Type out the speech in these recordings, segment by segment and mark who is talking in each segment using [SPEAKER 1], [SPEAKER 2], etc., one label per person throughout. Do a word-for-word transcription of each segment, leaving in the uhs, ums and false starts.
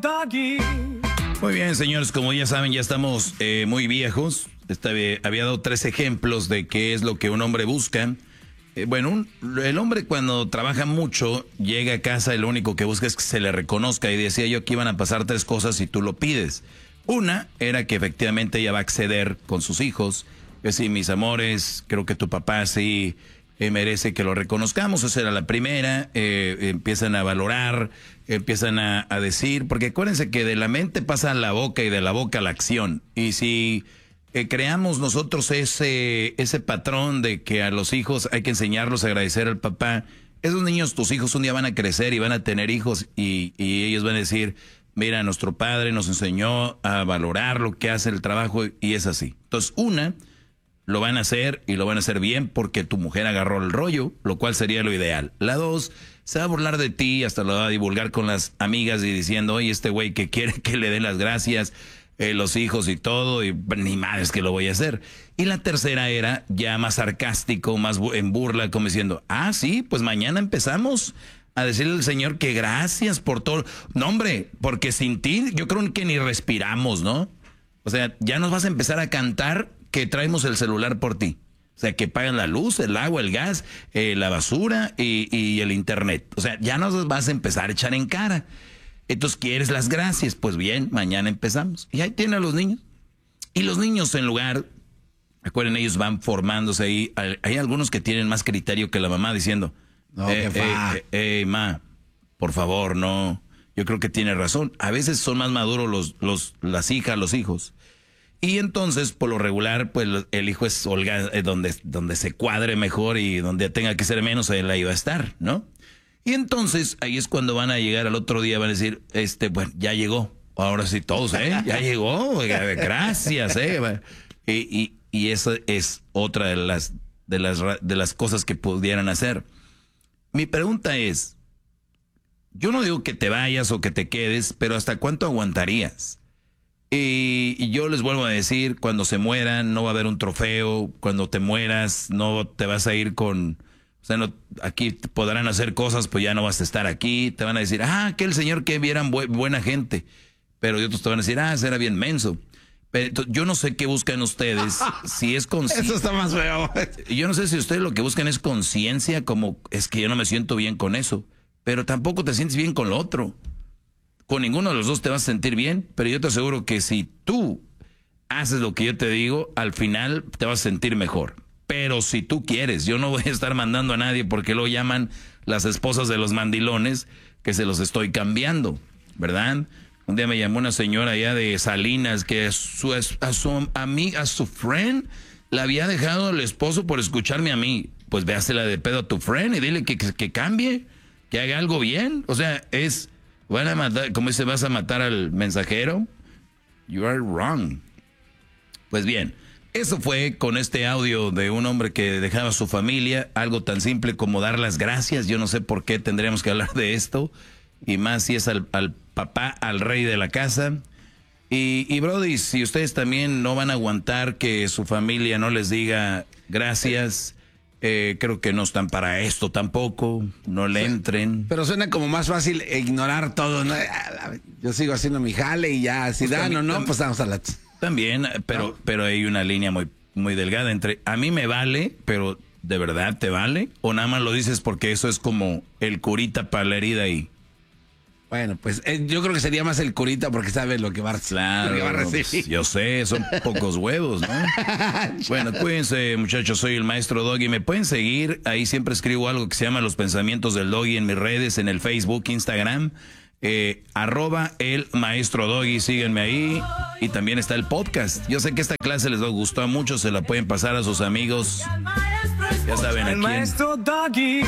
[SPEAKER 1] Muy bien, señores, como ya saben, ya estamos eh, muy viejos. Esta, había dado tres ejemplos de qué es lo que un hombre busca. Eh, bueno, un, el hombre cuando trabaja mucho, llega a casa y lo único que busca es que se le reconozca. Y decía yo que iban a pasar tres cosas si tú lo pides. Una era que efectivamente ella va a acceder con sus hijos. Que sí, mis amores, creo que tu papá sí eh, merece que lo reconozcamos. Esa era la primera. Eh, empiezan a valorar, empiezan a, a decir, porque acuérdense que de la mente pasa a la boca y de la boca a la acción. Y si eh, creamos nosotros ese, ese patrón de que a los hijos hay que enseñarlos a agradecer al papá, esos niños, tus hijos un día van a crecer y van a tener hijos y, y ellos van a decir, mira, nuestro padre nos enseñó a valorar lo que hace el trabajo y es así. Entonces, una, lo van a hacer y lo van a hacer bien porque tu mujer agarró el rollo, lo cual sería lo ideal. La dos, se va a burlar de ti, hasta lo va a divulgar con las amigas y diciendo, oye, este güey que quiere que le dé las gracias, eh, los hijos y todo, y ni madres que lo voy a hacer. Y la tercera era ya más sarcástico, más bu- en burla, como diciendo, ah, sí, pues mañana empezamos a decirle al Señor que gracias por todo. No, hombre, porque sin ti yo creo que ni respiramos, ¿no? O sea, ya nos vas a empezar a cantar que traemos el celular por ti. O sea, que pagan la luz, el agua, el gas, eh, la basura y, y el internet. O sea, ya nos vas a empezar a echar en cara. Entonces, ¿quieres las gracias? Pues bien, mañana empezamos. Y ahí tienen a los niños. Y los niños en lugar, recuerden, ellos van formándose ahí. Hay algunos que tienen más criterio que la mamá diciendo,
[SPEAKER 2] no,
[SPEAKER 1] eh, eh, eh, eh, ma, por favor, no. Yo creo que tiene razón. A veces son más maduros los, los, las hijas, los hijos. Y entonces, por lo regular, pues el hijo es holgaz, eh, donde, donde se cuadre mejor y donde tenga que ser menos, él ahí va a estar, ¿no? Y entonces, ahí es cuando van a llegar al otro día, van a decir, este, bueno, ya llegó. Ahora sí todos, ¿eh? Ya llegó, gracias, ¿eh? Y, y, y esa es otra de las, de las, de las cosas que pudieran hacer. Mi pregunta es, yo no digo que te vayas o que te quedes, pero ¿hasta cuánto aguantarías? Y, y yo les vuelvo a decir, cuando se mueran no va a haber un trofeo, cuando te mueras no te vas a ir con, o sea, no, aquí podrán hacer cosas, pues ya no vas a estar aquí, te van a decir, ah, aquel señor que vieran bu buena gente, pero otros te van a decir, ah, ese era bien menso. Pero yo no sé qué buscan ustedes, si es conciencia.
[SPEAKER 2] Eso está más feo.
[SPEAKER 1] Yo no sé si ustedes lo que buscan es conciencia, como es que yo no me siento bien con eso, pero tampoco te sientes bien con lo otro. Con ninguno de los dos te vas a sentir bien, pero yo te aseguro que si tú haces lo que yo te digo, al final te vas a sentir mejor. Pero si tú quieres, yo no voy a estar mandando a nadie porque lo llaman las esposas de los mandilones, que se los estoy cambiando, ¿verdad? Un día me llamó una señora allá de Salinas que a su, a su amiga, a su friend, la había dejado el esposo por escucharme a mí. Pues véasela de pedo a tu friend y dile que, que, que cambie, que haga algo bien. O sea, es... Van a matar, ¿cómo dice? ¿Vas a matar al mensajero? You are wrong. Pues bien, eso fue con este audio de un hombre que dejaba a su familia, algo tan simple como dar las gracias. Yo no sé por qué tendríamos que hablar de esto, y más si es al, al papá, al rey de la casa. Y, y Brody, si ustedes también no van a aguantar que su familia no les diga gracias... Eh, creo que no están para esto tampoco, no le entren.
[SPEAKER 2] Pero suena como más fácil ignorar todo, ¿no? Yo sigo haciendo mi jale y ya, si pues dan o no, pues vamos a la...
[SPEAKER 1] También, pero, no. pero hay una línea muy, muy delgada entre, a mí me vale, pero ¿de verdad te vale? ¿O nada más lo dices porque eso es como el curita para la herida ahí?
[SPEAKER 2] Bueno, pues eh, yo creo que sería más el curita porque sabe lo que va a,
[SPEAKER 1] claro,
[SPEAKER 2] lo que va a recibir.
[SPEAKER 1] Pues, yo sé, son pocos huevos, ¿no? Bueno, cuídense, muchachos, soy el maestro Doggy. Me pueden seguir, ahí siempre escribo algo que se llama Los Pensamientos del Doggy en mis redes, en el Facebook, Instagram, eh, arroba el maestro Doggy, síganme ahí. Y también está el podcast. Yo sé que esta clase les gustó a muchos, se la pueden pasar a sus amigos. Ya saben a quién.
[SPEAKER 3] El maestro Doggy.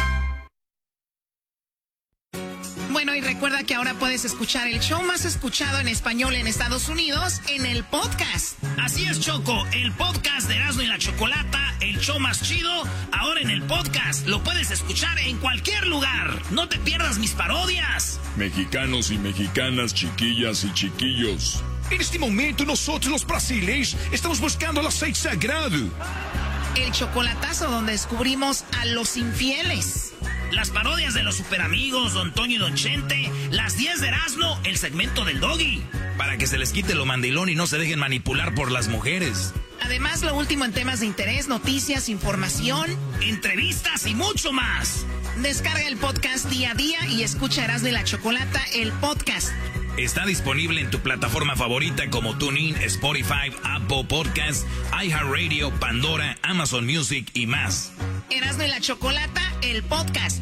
[SPEAKER 4] Bueno, y recuerda que ahora puedes escuchar el show más escuchado en español en Estados Unidos en el podcast.
[SPEAKER 5] Así es, Choco, el podcast de Erasmo y la Chocolata, el show más chido, ahora en el podcast. Lo puedes escuchar en cualquier lugar. No te pierdas mis parodias.
[SPEAKER 6] Mexicanos y mexicanas, chiquillas y chiquillos.
[SPEAKER 7] En este momento nosotros los brasileños estamos buscando el aceite sagrado.
[SPEAKER 4] El chocolatazo donde descubrimos a los infieles.
[SPEAKER 5] las parodias de los superamigos, Don Toño y Don Chente, las diez de Erasmo, el segmento del Doggy.
[SPEAKER 1] Para que se les quite lo mandilón y no se dejen manipular por las mujeres.
[SPEAKER 4] Además, lo último en temas de interés, noticias, información,
[SPEAKER 5] entrevistas y mucho más.
[SPEAKER 4] Descarga el podcast día a día y escucha Erasmo y la Chocolata, el podcast.
[SPEAKER 1] Está disponible en tu plataforma favorita como TuneIn, Spotify, Apple Podcasts, iHeartRadio, Pandora, Amazon Music y más.
[SPEAKER 4] Erasmo y la Chocolata, el podcast.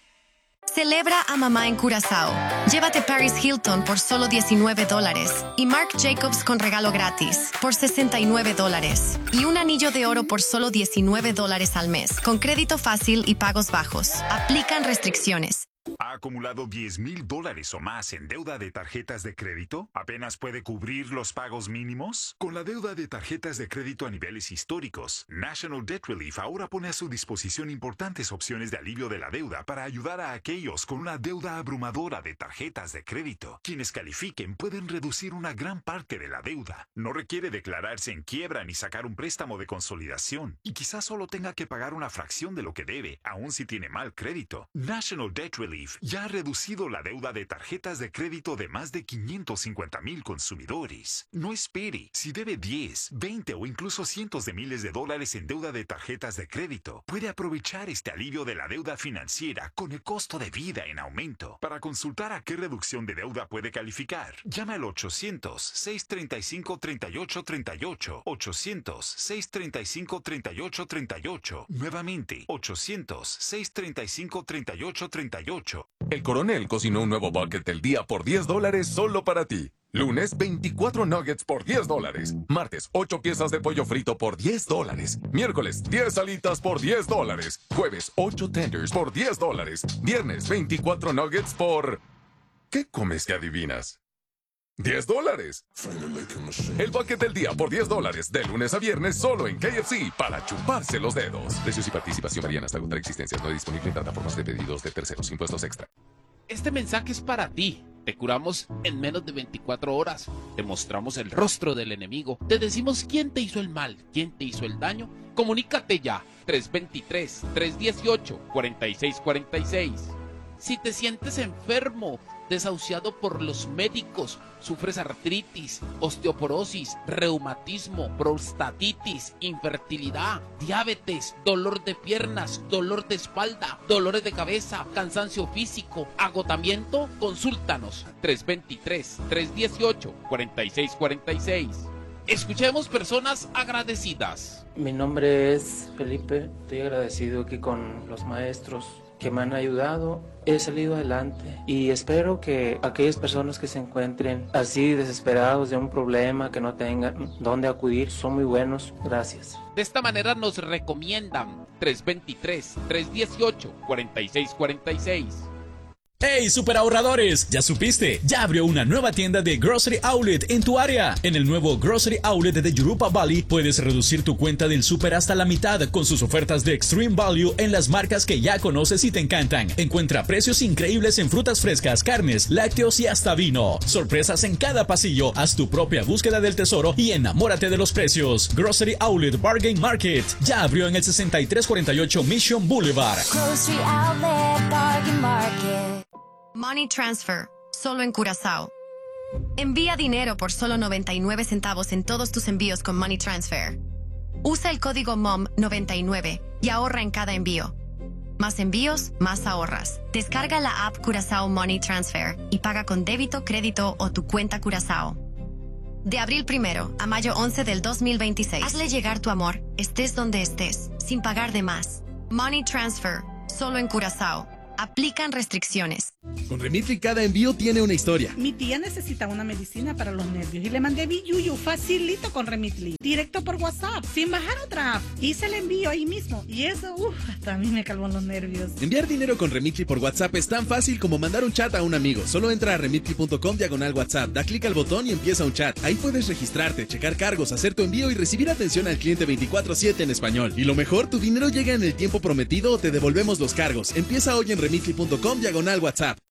[SPEAKER 3] Celebra a mamá en Curazao. Llévate Paris Hilton por solo diecinueve dólares y Marc Jacobs con regalo gratis por sesenta y nueve dólares. Y un anillo de oro por solo diecinueve dólares al mes, con crédito fácil y pagos bajos. Aplican restricciones.
[SPEAKER 8] ¿Ha acumulado diez mil dólares o más en deuda de tarjetas de crédito? ¿Apenas puede cubrir los pagos mínimos? Con la deuda de tarjetas de crédito a niveles históricos, National Debt Relief ahora pone a su disposición importantes opciones de alivio de la deuda para ayudar a aquellos con una deuda abrumadora de tarjetas de crédito. Quienes califiquen pueden reducir una gran parte de la deuda. No requiere declararse en quiebra ni sacar un préstamo de consolidación. Y quizás solo tenga que pagar una fracción de lo que debe, aun si tiene mal crédito. National Debt Relief ya ha reducido la deuda de tarjetas de crédito de más de quinientos cincuenta mil consumidores. No espere. Si debe diez, veinte o incluso cientos de miles de dólares en deuda de tarjetas de crédito, puede aprovechar este alivio de la deuda financiera con el costo de vida en aumento. Para consultar a qué reducción de deuda puede calificar, llama al ochocientos, seiscientos treinta y cinco, treinta y ocho treinta y ocho, ochocientos, seiscientos treinta y cinco, treinta y ocho treinta y ocho. Nuevamente, ochocientos, seiscientos treinta y cinco, treinta y ocho treinta y ocho.
[SPEAKER 9] El Coronel cocinó un nuevo bucket del día por diez dólares solo para ti. Lunes, veinticuatro nuggets por diez dólares. Martes, ocho piezas de pollo frito por diez dólares. Miércoles, diez alitas por diez dólares. Jueves, ocho tenders por diez dólares. Viernes, veinticuatro nuggets por... ¿Qué comes que adivinas? diez dólares. El bucket del día por diez dólares. De lunes a viernes solo en K F C para chuparse los dedos. Precios y participación varían hasta agotar existencias. No disponible en plataformas de pedidos de terceros. Impuestos extra.
[SPEAKER 10] Este mensaje es para ti. Te curamos en menos de veinticuatro horas. Te mostramos el rostro del enemigo. Te decimos quién te hizo el mal, quién te hizo el daño. Comunícate ya. tres dos tres, tres uno ocho, cuatro seis cuatro seis. Si te sientes enfermo, desahuciado por los médicos, sufres artritis, osteoporosis, reumatismo, prostatitis, infertilidad, diabetes, dolor de piernas, dolor de espalda, dolores de cabeza, cansancio físico, agotamiento, consúltanos. tres dos tres, tres uno ocho, cuatro seis cuatro seis. Escuchemos personas agradecidas.
[SPEAKER 11] Mi nombre es Felipe, estoy agradecido aquí con los maestros que me han ayudado, he salido adelante y espero que aquellas personas que se encuentren así desesperados de un problema, que no tengan dónde acudir, son muy buenos. Gracias.
[SPEAKER 10] De esta manera nos recomiendan tres dos tres, tres uno ocho, cuatro seis cuatro seis.
[SPEAKER 12] ¡Hey, superahorradores! ¿Ya supiste? Ya abrió una nueva tienda de Grocery Outlet en tu área. En el nuevo Grocery Outlet de Jurupa Valley puedes reducir tu cuenta del super hasta la mitad con sus ofertas de Extreme Value en las marcas que ya conoces y te encantan. Encuentra precios increíbles en frutas frescas, carnes, lácteos y hasta vino. Sorpresas en cada pasillo. Haz tu propia búsqueda del tesoro y enamórate de los precios. Grocery Outlet Bargain Market ya abrió en el sesenta y tres cuarenta y ocho Mission Boulevard.
[SPEAKER 3] Grocery Outlet Bargain Market. Money Transfer, solo en Curazao. Envía dinero por solo noventa y nueve centavos en todos tus envíos con Money Transfer. Usa el código M O M noventa y nueve y ahorra en cada envío. Más envíos, más ahorras. Descarga la app Curazao Money Transfer y paga con débito, crédito o tu cuenta Curazao. De abril primero a mayo once del dos mil veintiséis, hazle llegar tu amor, estés donde estés, sin pagar de más. Money Transfer, solo en Curazao. Aplican restricciones.
[SPEAKER 13] Con Remitly cada envío tiene una historia.
[SPEAKER 14] Mi tía necesita una medicina para los nervios y le mandé mi Yuyu facilito con Remitly. Directo por WhatsApp, sin bajar otra app. Hice el envío ahí mismo y eso, uff, hasta a mí me calmó los nervios.
[SPEAKER 13] Enviar dinero con Remitly por WhatsApp es tan fácil como mandar un chat a un amigo. Solo entra a remitly punto com diagonal WhatsApp, da clic al botón y empieza un chat. Ahí puedes registrarte, checar cargos, hacer tu envío y recibir atención al cliente veinticuatro siete en español. Y lo mejor, tu dinero llega en el tiempo prometido o te devolvemos los cargos. Empieza hoy en remitly punto com diagonal WhatsApp.